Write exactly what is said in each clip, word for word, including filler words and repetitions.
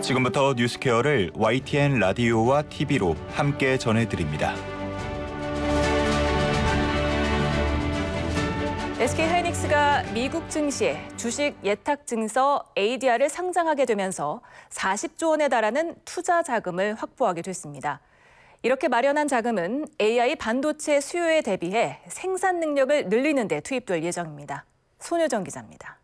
지금부터 뉴스케어를 와이티엔 라디오와 티비로 함께 전해드립니다. 에스케이하이닉스가 미국 증시에 주식 예탁 증서 에이디알을 상장하게 되면서 사십조 원에 달하는 투자 자금을 확보하게 됐습니다. 이렇게 마련한 자금은 에이아이 반도체 수요에 대비해 생산 능력을 늘리는 데 투입될 예정입니다. 손효정 기자입니다.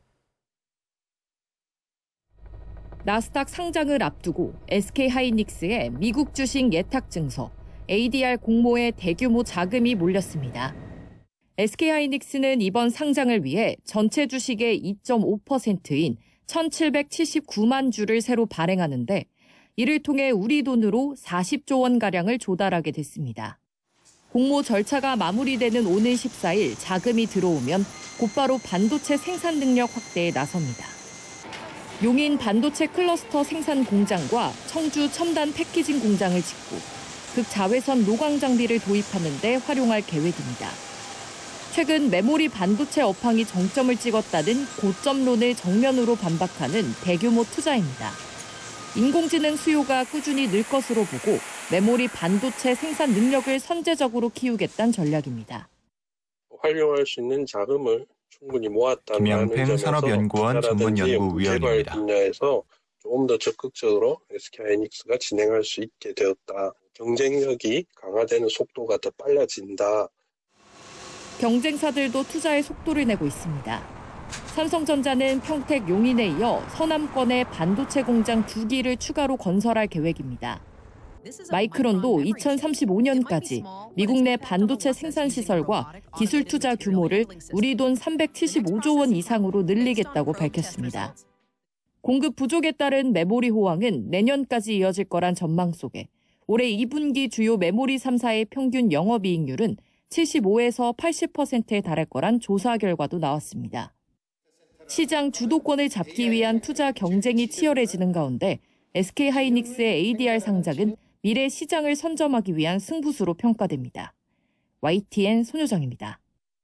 나스닥 상장을 앞두고 에스케이하이닉스의 미국 주식 예탁 증서 에이디알 공모에 대규모 자금이 몰렸습니다. 에스케이하이닉스는 이번 상장을 위해 전체 주식의 이 점 오 퍼센트인 천칠백칠십구만 주를 새로 발행하는데 이를 통해 우리 돈으로 사십조 원가량을 조달하게 됐습니다. 공모 절차가 마무리되는 오는 십사일 자금이 들어오면 곧바로 반도체 생산 능력 확대에 나섭니다. 용인 반도체 클러스터 생산 공장과 청주 첨단 패키징 공장을 짓고 극자외선 노광 장비를 도입하는 데 활용할 계획입니다. 최근 메모리 반도체 업황이 정점을 찍었다는 고점론을 정면으로 반박하는 대규모 투자입니다. 인공지능 수요가 꾸준히 늘 것으로 보고 메모리 반도체 생산 능력을 선제적으로 키우겠다는 전략입니다. 활용할 수 있는 자금을 충분히 모았다는 김양팽 산업연구원 전문연구위원입니다. 분야에서 조금 더 적극적으로 에스케이하이닉스가 진행할 수 있게 되었다. 경쟁력이 강화되는 속도가 더 빨라진다. 경쟁사들도 투자에 속도를 내고 있습니다. 삼성전자는 평택 용인에 이어 서남권에 반도체 공장 두 기를 추가로 건설할 계획입니다. 마이크론도 이천삼십오년까지 미국 내 반도체 생산 시설과 기술 투자 규모를 우리 돈 삼백칠십오조 원 이상으로 늘리겠다고 밝혔습니다. 공급 부족에 따른 메모리 호황은 내년까지 이어질 거란 전망 속에 올해 이분기 주요 메모리 삼 사의 평균 영업이익률은 칠십오에서 팔십 퍼센트에 달할 거란 조사 결과도 나왔습니다. 시장 주도권을 잡기 위한 투자 경쟁이 치열해지는 가운데 에스케이하이닉스의 에이디알 상장은 미래 시장을 선점하기 위한 승부수로 평가됩니다. 와이티엔 손효정입니다.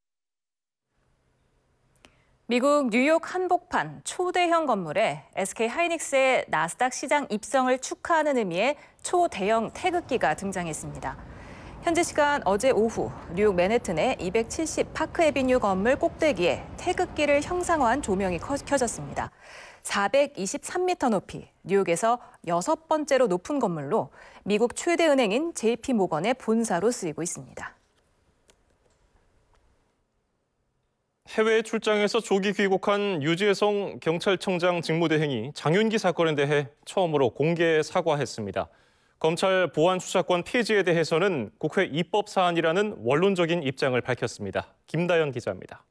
미국 뉴욕 한복판 초대형 건물에 에스케이하이닉스의 나스닥 시장 입성을 축하하는 의미의 초대형 태극기가 등장했습니다. 현지 시간 어제 오후 뉴욕 맨해튼의 이백칠십 파크 애비뉴 건물 꼭대기에 태극기를 형상화한 조명이 켜졌습니다. 사백이십삼 미터 높이, 뉴욕에서 여섯 번째로 높은 건물로 미국 최대 은행인 제이피모건의 본사로 쓰이고 있습니다. 해외 출장에서 조기 귀국한 유재성 경찰청장 직무대행이 장윤기 사건에 대해 처음으로 공개 사과했습니다. 검찰 보안 수사권 폐지에 대해서는 국회 입법 사안이라는 원론적인 입장을 밝혔습니다. 김다연 기자입니다.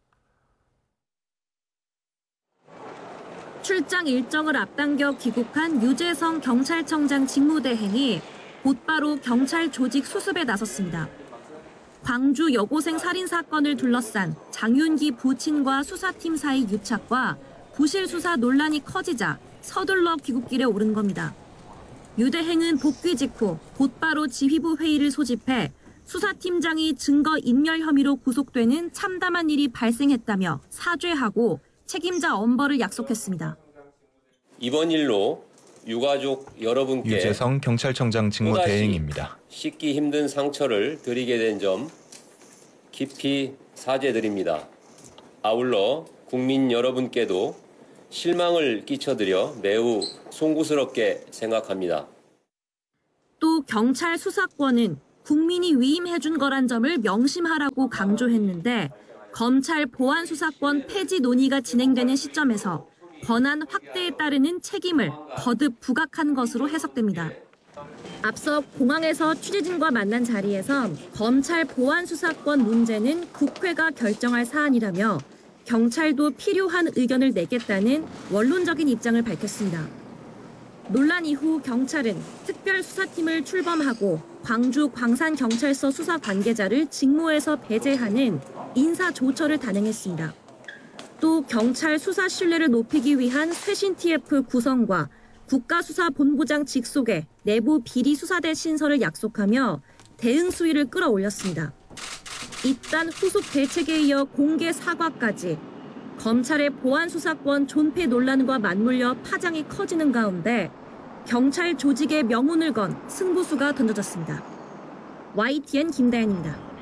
출장 일정을 앞당겨 귀국한 유재성 경찰청장 직무대행이 곧바로 경찰 조직 수습에 나섰습니다. 광주 여고생 살인 사건을 둘러싼 장윤기 부친과 수사팀 사이 유착과 부실 수사 논란이 커지자 서둘러 귀국길에 오른 겁니다. 유 대행은 복귀 직후 곧바로 지휘부 회의를 소집해 수사팀장이 증거 인멸 혐의로 구속되는 참담한 일이 발생했다며 사죄하고 책임자 엄벌을 약속했습니다. 이번 일로 유가족 여러분께 유재성 경찰청장 직무대행입니다. 씻기 힘든 상처를 드리게 된 점 깊이 사죄드립니다. 아울러 국민 여러분께도 실망을 끼쳐드려 매우 송구스럽게 생각합니다. 또 경찰 수사권은 국민이 위임해준 거란 점을 명심하라고 강조했는데 검찰 보안 수사권 폐지 논의가 진행되는 시점에서 권한 확대에 따르는 책임을 거듭 부각한 것으로 해석됩니다. 앞서 공항에서 취재진과 만난 자리에서 검찰 보안 수사권 문제는 국회가 결정할 사안이라며 경찰도 필요한 의견을 내겠다는 원론적인 입장을 밝혔습니다. 논란 이후 경찰은 특별수사팀을 출범하고 광주 광산경찰서 수사 관계자를 직무에서 배제하는 인사조처를 단행했습니다. 또 경찰 수사 신뢰를 높이기 위한 쇄신 티에프 구성과 국가수사본부장 직속의 내부 비리수사대 신설을 약속하며 대응 수위를 끌어올렸습니다. 이딴 후속 대책에 이어 공개 사과까지 검찰의 보안 수사권 존폐 논란과 맞물려 파장이 커지는 가운데 경찰 조직의 명운을 건 승부수가 던져졌습니다. 와이티엔 김다현입니다.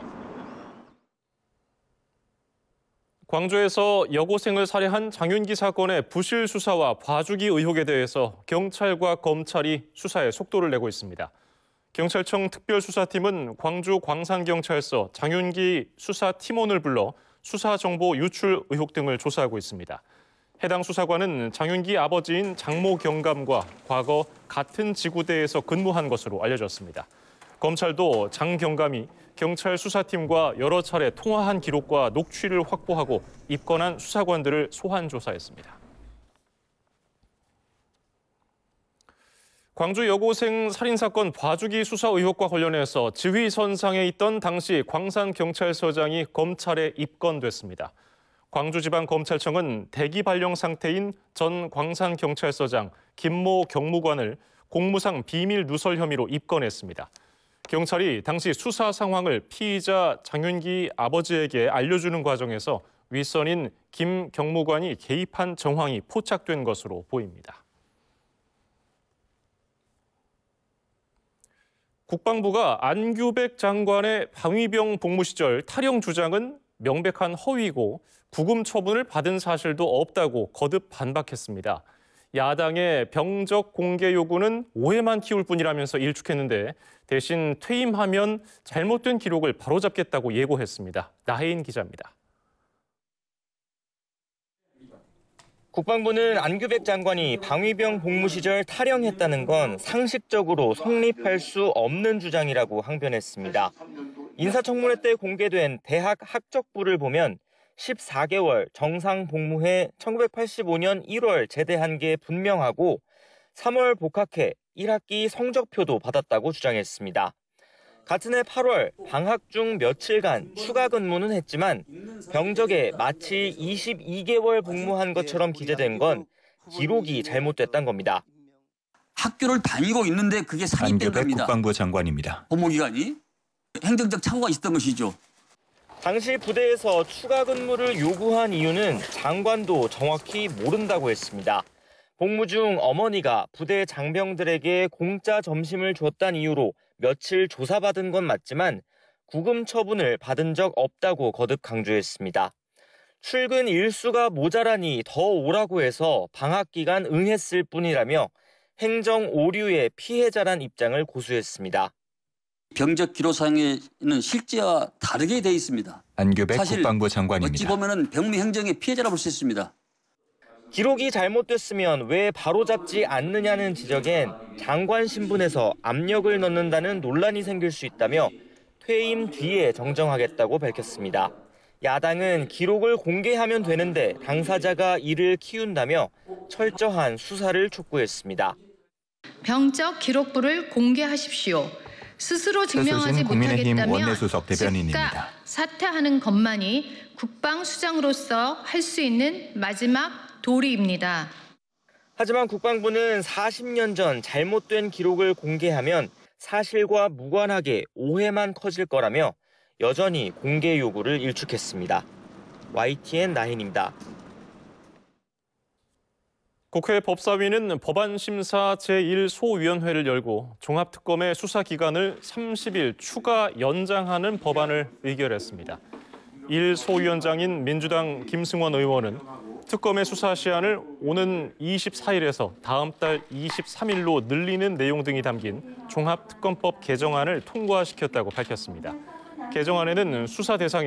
광주에서 여고생을 살해한 장윤기 사건의 부실 수사와 봐주기 의혹에 대해서 경찰과 검찰이 수사에 속도를 내고 있습니다. 경찰청 특별수사팀은 광주 광산경찰서 장윤기 수사팀원을 불러 수사정보 유출 의혹 등을 조사하고 있습니다. 해당 수사관은 장윤기 아버지인 장모 경감과 과거 같은 지구대에서 근무한 것으로 알려졌습니다. 검찰도 장 경감이 경찰 수사팀과 여러 차례 통화한 기록과 녹취를 확보하고 입건한 수사관들을 소환 조사했습니다. 광주 여고생 살인사건 봐주기 수사 의혹과 관련해서 지휘선상에 있던 당시 광산경찰서장이 검찰에 입건됐습니다. 광주지방검찰청은 대기 발령 상태인 전 광산경찰서장 김모 경무관을 공무상 비밀 누설 혐의로 입건했습니다. 경찰이 당시 수사 상황을 피의자 장윤기 아버지에게 알려주는 과정에서 윗선인 김 경무관이 개입한 정황이 포착된 것으로 보입니다. 국방부가 안규백 장관의 방위병 복무 시절 탈영 주장은 명백한 허위고 구금 처분을 받은 사실도 없다고 거듭 반박했습니다. 야당의 병적 공개 요구는 오해만 키울 뿐이라면서 일축했는데 대신 퇴임하면 잘못된 기록을 바로잡겠다고 예고했습니다. 나혜인 기자입니다. 국방부는 안규백 장관이 방위병 복무 시절 탈영했다는 건 상식적으로 성립할 수 없는 주장이라고 항변했습니다. 인사청문회 때 공개된 대학 학적부를 보면 십사 개월 정상 복무해 천구백팔십오 년 일월 제대한 게 분명하고 삼월 복학해 일 학기 성적표도 받았다고 주장했습니다. 같은 해 팔월 방학 중 며칠간 추가 근무는 했지만 병적에 마치 이십이 개월 복무한 것처럼 기재된 건 기록이 잘못됐다는 겁니다. 학교를 다니고 있는데 그게 상입된 안규백 겁니다. 국방부 장관입니다. 복무기간이 행정적 착오가 있었던 것이죠. 당시 부대에서 추가 근무를 요구한 이유는 장관도 정확히 모른다고 했습니다. 복무 중 어머니가 부대 장병들에게 공짜 점심을 줬다는 이유로 며칠 조사받은 건 맞지만 구금 처분을 받은 적 없다고 거듭 강조했습니다. 출근 일수가 모자라니 더 오라고 해서 방학 기간 응했을 뿐이라며 행정 오류의 피해자란 입장을 고수했습니다. 병적 기록상에는 실제와 다르게 돼 있습니다. 안규백 사실 국방부 장관입니다. 어찌 보면은 병무 행정의 피해자라 볼 수 있습니다. 기록이 잘못됐으면 왜 바로잡지 않느냐는 지적엔 장관 신분에서 압력을 넣는다는 논란이 생길 수 있다며 퇴임 뒤에 정정하겠다고 밝혔습니다. 야당은 기록을 공개하면 되는데 당사자가 이를 키운다며 철저한 수사를 촉구했습니다. 병적 기록부를 공개하십시오. 스스로 증명하지 국민의힘 못하겠다며 원내수석 대변인입니다. 즉각 사퇴하는 것만이 국방수장으로서 할 수 있는 마지막 도리입니다. 하지만 국방부는 사십 년 전 잘못된 기록을 공개하면 사실과 무관하게 오해만 커질 거라며 여전히 공개 요구를 일축했습니다. 와이티엔 나인입니다. 국회 법사위는 법안심사 제일 소위원회를 열고 종합특검의 수사 기간을 삼십 일 추가 연장하는 법안을 의결했습니다. 일 소위원장인 민주당 김승원 의원은 특검의 수사 시한을 오는 이십사 일에서 다음 달 이십삼 일로 늘리는 내용 등이 담긴 종합특검법 개정안을 통과시켰다고 밝혔습니다. 개정안에는 수사 대상에